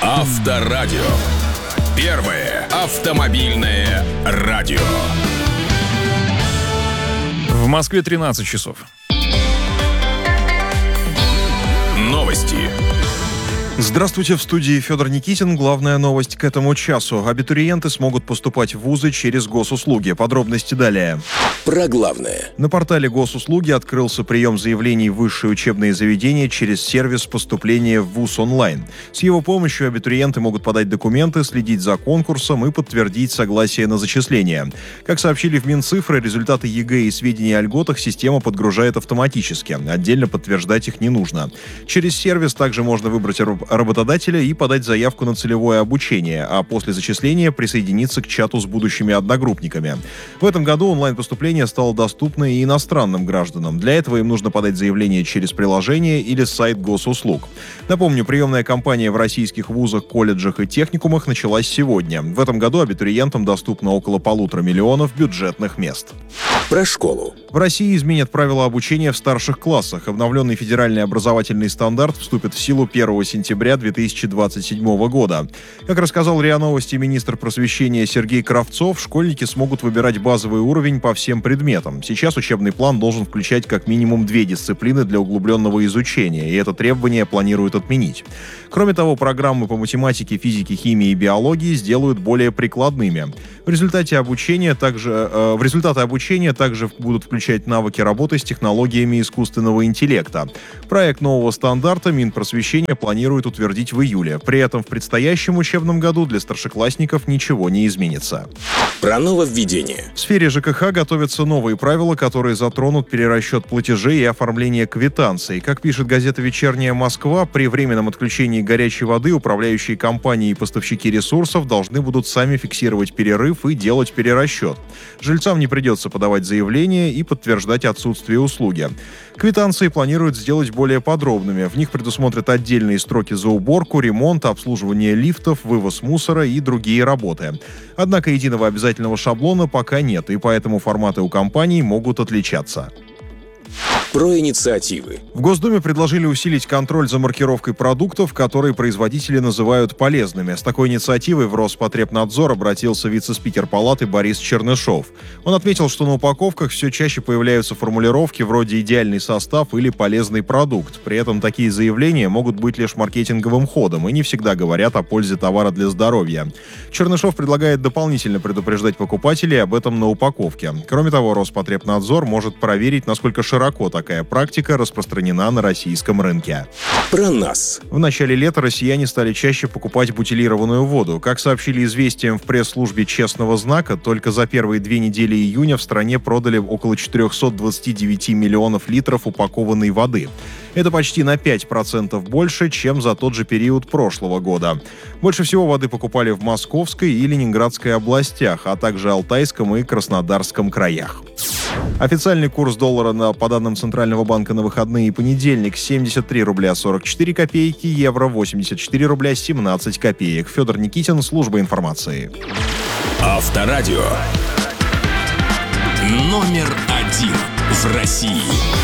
Авторадио. Первое автомобильное радио. В Москве 13 часов. Новости. Здравствуйте, в студии Федор Никитин. Главная новость к этому часу. Абитуриенты смогут поступать в вузы через госуслуги. Подробности далее. Про главное. На портале госуслуги открылся прием заявлений в высшие учебные заведения через сервис поступления в вуз онлайн. С его помощью абитуриенты могут подать документы, следить за конкурсом и подтвердить согласие на зачисление. Как сообщили в Минцифры, результаты ЕГЭ и сведения о льготах система подгружает автоматически. Отдельно подтверждать их не нужно. Через сервис также можно выбрать работодателя и подать заявку на целевое обучение, а после зачисления присоединиться к чату с будущими одногруппниками. В этом году онлайн-поступление стало доступно и иностранным гражданам. Для этого им нужно подать заявление через приложение или сайт госуслуг. Напомню, приемная кампания в российских вузах, колледжах и техникумах началась сегодня. В этом году абитуриентам доступно около 1,5 миллиона бюджетных мест. Про школу. В России изменят правила обучения в старших классах. Обновленный федеральный образовательный стандарт вступит в силу 1 сентября 2027 года. Как рассказал РИА Новости министр просвещения Сергей Кравцов, школьники смогут выбирать базовый уровень по всем предметам. Сейчас учебный план должен включать как минимум 2 дисциплины для углубленного изучения, и это требование планируют отменить. Кроме того, программы по математике, физике, химии и биологии сделают более прикладными. В результаты обучения также будут включать навыки работы с технологиями искусственного интеллекта. Проект нового стандарта Минпросвещения планирует утвердить в июле. При этом в предстоящем учебном году для старшеклассников ничего не изменится. Про нововведение. В сфере ЖКХ готовятся новые правила, которые затронут перерасчет платежей и оформление квитанций. Как пишет газета «Вечерняя Москва», при временном отключении горячей воды управляющие компании и поставщики ресурсов должны будут сами фиксировать перерыв и делать перерасчет. Жильцам не придется подавать заявление и подтверждать отсутствие услуги. Квитанции планируют сделать более подробными. В них предусмотрят отдельные строки за уборку, ремонт, обслуживание лифтов, вывоз мусора и другие работы. Однако единого обязательного шаблона пока нет, и поэтому форматы у компаний могут отличаться. Про инициативы. В Госдуме предложили усилить контроль за маркировкой продуктов, которые производители называют полезными. С такой инициативой в Роспотребнадзор обратился вице-спикер Палаты Борис Чернышов. Он отметил, что на упаковках все чаще появляются формулировки вроде «идеальный состав» или «полезный продукт». При этом такие заявления могут быть лишь маркетинговым ходом и не всегда говорят о пользе товара для здоровья. Чернышов предлагает дополнительно предупреждать покупателей об этом на упаковке. Кроме того, Роспотребнадзор может проверить, насколько широко такая практика распространена на российском рынке. Про нас. В начале лета россияне стали чаще покупать бутилированную воду. Как сообщили «Известиям» в пресс-службе «Честного знака», только за первые 2 недели июня в стране продали около 429 миллионов литров упакованной воды. Это почти на 5% больше, чем за тот же период прошлого года. Больше всего воды покупали в Московской и Ленинградской областях, а также Алтайском и Краснодарском краях. Официальный курс доллара по данным Центрального банка на выходные и понедельник 73 рубля 44 копейки, евро 84 рубля 17 копеек. Федор Никитин, служба информации. Авторадио. Номер 1 в России.